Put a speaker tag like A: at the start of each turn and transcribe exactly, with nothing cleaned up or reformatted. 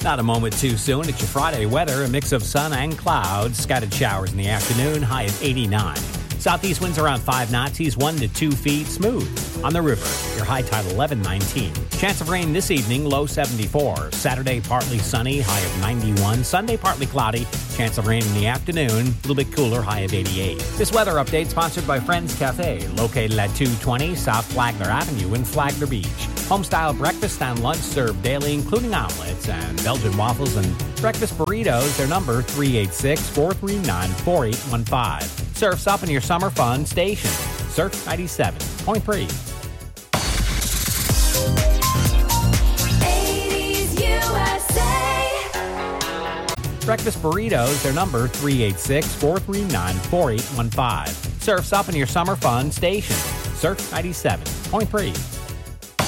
A: Not a moment too soon. It's your Friday weather, a mix of sun and clouds. Scattered showers in the afternoon, high of eighty-nine. Southeast winds around five knots, east one to two feet, smooth. On the river, your high tide eleven nineteen. Chance of rain this evening, low seventy-four. Saturday, partly sunny, high of ninety-one. Sunday, partly cloudy. Chance of rain in the afternoon, a little bit cooler, high of eighty-eight. This weather update sponsored by Friends Cafe, located at two twenty South Flagler Avenue in Flagler Beach. Home-style breakfast and lunch served daily, including omelets and Belgian waffles and breakfast burritos. Their number, three eight six, four three nine, four eight one five. Surf's up in your summer fun station. Surf ninety-seven point three.
B: eighties U S A.
A: Breakfast burritos, their number, three eight six, four three nine, four eight one five. Surf's up in your summer fun station. Surf ninety-seven point three.